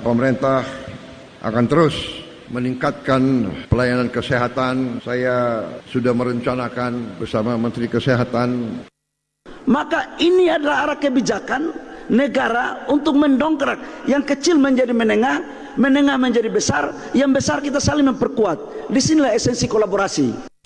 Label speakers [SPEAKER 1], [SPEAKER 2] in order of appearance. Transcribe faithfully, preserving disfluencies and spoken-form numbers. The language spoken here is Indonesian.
[SPEAKER 1] pemerintah akan terus meningkatkan pelayanan kesehatan. Saya sudah merencanakan bersama Menteri Kesehatan.
[SPEAKER 2] Maka ini adalah arah kebijakan negara untuk mendongkrak yang kecil menjadi menengah, menengah menjadi besar, yang besar kita saling memperkuat. Disinilah esensi kolaborasi.